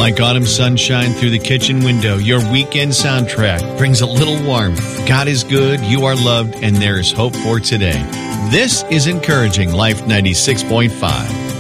Like autumn sunshine through the kitchen window, your weekend soundtrack brings a little warmth. God is good, you are loved, and there is hope for today. This is Encouraging Life 96.5.